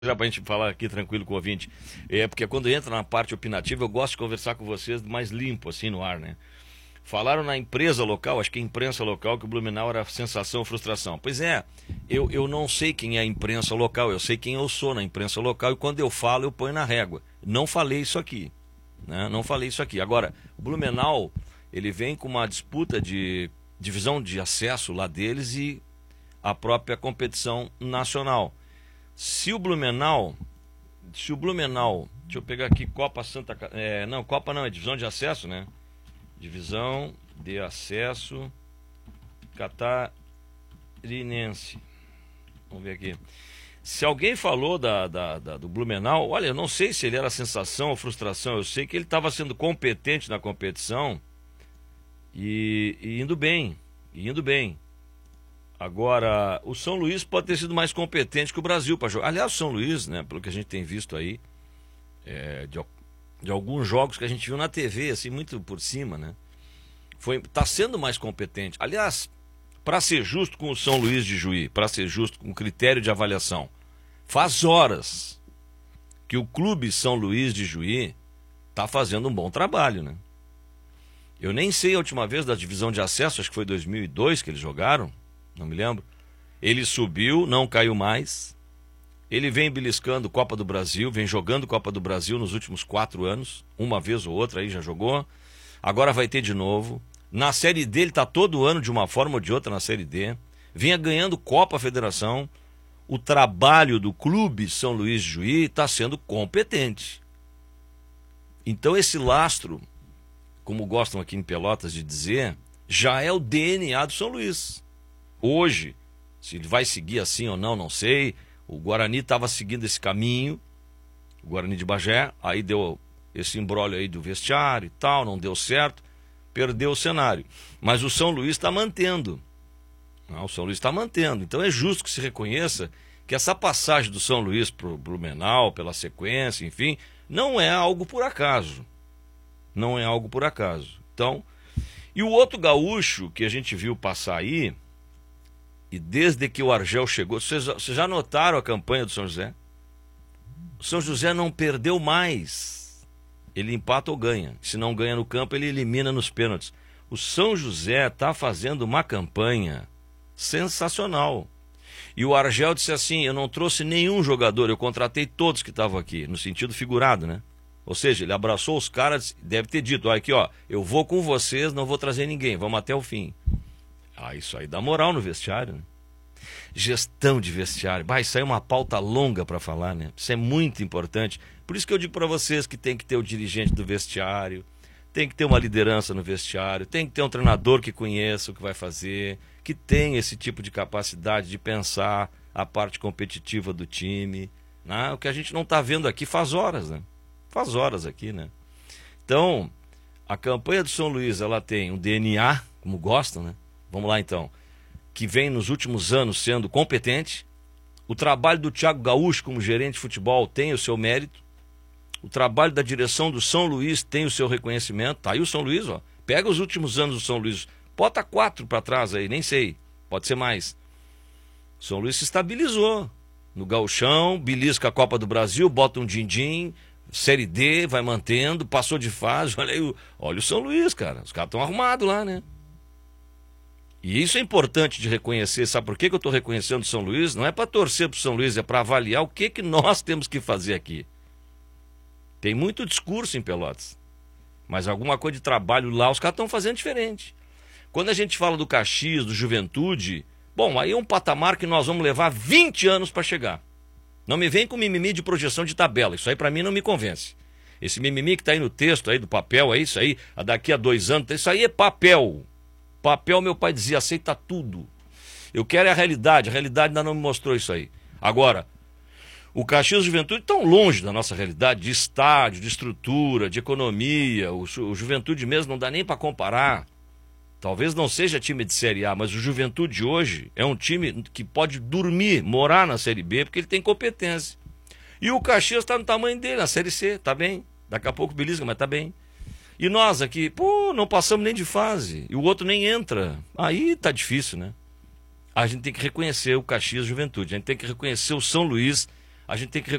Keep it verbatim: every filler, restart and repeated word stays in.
Já pra gente falar aqui tranquilo com o ouvinte. É porque quando entra na parte opinativa, eu gosto de conversar com vocês mais limpo, assim, no ar, né? Falaram na empresa local, acho que é a imprensa local, que o Blumenau era sensação, frustração. Pois é, eu, eu não sei quem é a imprensa local, eu sei quem eu sou na imprensa local e quando eu falo, eu ponho na régua. Não falei isso aqui, né? Não falei isso aqui. Agora, o Blumenau, ele vem com uma disputa de divisão de acesso lá deles e a própria competição nacional. Se o Blumenau, se o Blumenau, deixa eu pegar aqui, Copa Santa, é, não, Copa não, é divisão de acesso, né? Divisão de acesso catarinense. Vamos ver aqui. Se alguém falou da, da, da, do Blumenau, olha, eu não sei se ele era sensação ou frustração, eu sei que ele estava sendo competente na competição e, e indo bem, e indo bem. Agora, o São Luís pode ter sido mais competente que o Brasil para jogar. Aliás, o São Luís, né, pelo que a gente tem visto aí, é, de, de alguns jogos que a gente viu na T V, assim, muito por cima, né, foi, tá sendo mais competente. Aliás, para ser justo com o São Luís de Juí, para ser justo com o critério de avaliação, faz horas que o Clube São Luís de Juí tá fazendo um bom trabalho, né. Eu nem sei a última vez da divisão de acesso, acho que foi dois mil e dois que eles jogaram. Não me lembro. Ele subiu, não caiu mais. Ele vem beliscando Copa do Brasil, vem jogando Copa do Brasil nos últimos quatro anos. Uma vez ou outra aí já jogou. Agora vai ter de novo. Na Série D ele está todo ano de uma forma ou de outra na Série D. Vinha ganhando Copa Federação. O trabalho do Clube São Luís de Juí está sendo competente. Então esse lastro, como gostam aqui em Pelotas de dizer, já é o D N A do São Luís. Hoje, se ele vai seguir assim ou não, não sei. O Guarani estava seguindo esse caminho, o Guarani de Bagé, aí deu esse imbróglio aí do vestiário e tal, não deu certo, perdeu o cenário. Mas o São Luís está mantendo. Não, o São Luís está mantendo. Então é justo que se reconheça que essa passagem do São Luís para o Blumenau, pela sequência, enfim, não é algo por acaso. Não é algo por acaso. Então, e o outro gaúcho que a gente viu passar aí, e desde que o Argel chegou, vocês, vocês já notaram a campanha do São José? O São José não perdeu mais. Ele empata ou ganha. Se não ganha no campo, ele elimina nos pênaltis. O São José está fazendo uma campanha sensacional. E o Argel disse assim, eu não trouxe nenhum jogador, eu contratei todos que estavam aqui, no sentido figurado, né? Ou seja, ele abraçou os caras, deve ter dito, olha aqui, ó, eu vou com vocês, não vou trazer ninguém, vamos até o fim. Ah, isso aí dá moral no vestiário, né? Gestão de vestiário. Bah, isso aí é uma pauta longa para falar, né? Isso é muito importante. Por isso que eu digo para vocês que tem que ter o dirigente do vestiário, tem que ter uma liderança no vestiário, tem que ter um treinador que conheça o que vai fazer, que tenha esse tipo de capacidade de pensar a parte competitiva do time, né? O que a gente não está vendo aqui faz horas, né? Faz horas aqui, né? Então, a campanha do São Luís, ela tem um D N A, como gostam, né? Vamos lá então, que vem nos últimos anos sendo competente. O trabalho do Thiago Gaúcho como gerente de futebol tem o seu mérito. O trabalho da direção do São Luís tem o seu reconhecimento. Tá aí o São Luís, ó. Pega os últimos anos do São Luís, bota quatro para trás aí, nem sei, pode ser mais. O São Luís se estabilizou no gauchão, belisca a Copa do Brasil, bota um din-din, Série D, vai mantendo, passou de fase. Olha aí, olha o São Luís, cara. Os caras estão arrumados lá, né? E isso é importante de reconhecer. Sabe por que que eu estou reconhecendo o São Luís? Não é para torcer para o São Luís, é para avaliar o que, que nós temos que fazer aqui. Tem muito discurso em Pelotas, mas alguma coisa de trabalho lá os caras estão fazendo diferente. Quando a gente fala do Caxias, do Juventude, bom, aí é um patamar que nós vamos levar vinte anos para chegar. Não me vem com mimimi de projeção de tabela, isso aí para mim não me convence. Esse mimimi que está aí no texto, aí do papel, é isso aí, daqui a dois anos, isso aí é papel. Papel, meu pai dizia, aceita tudo. Eu quero é a realidade, a realidade ainda não me mostrou isso aí. Agora, o Caxias e o Juventude estão longe da nossa realidade, de estádio, de estrutura, de economia. O, o Juventude mesmo não dá nem para comparar. Talvez não seja time de Série A, mas o Juventude hoje é um time que pode dormir, morar na Série B, porque ele tem competência. E o Caxias está no tamanho dele, na Série C, tá bem. Daqui a pouco belisca, mas tá bem. E nós aqui, pô, não passamos nem de fase. E o outro nem entra. Aí tá difícil, né? A gente tem que reconhecer o Caxias Juventude. A gente tem que reconhecer o São Luís a gente tem que